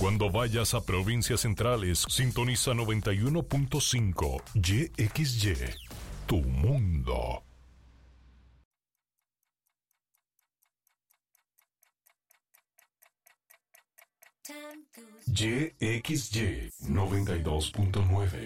Cuando vayas a provincias centrales, sintoniza 91.5 YXY, tu mundo. YXY 92.9.